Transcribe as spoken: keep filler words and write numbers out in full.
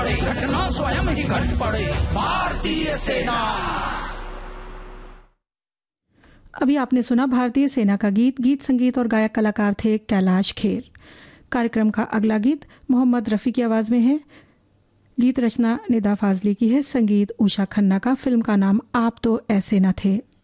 पड़े, घटना स्वयं ही घट पड़े। भारतीय सेना। अभी आपने सुना भारतीय सेना का गीत। गीत संगीत और गायक कलाकार थे कैलाश खेर। कार्यक्रम का अगला गीत मोहम्मद रफ़ी की आवाज़ में है। गीत रचना निदा फाजली की है, संगीत उषा खन्ना का। फिल्म का नाम आप तो ऐसे न थे।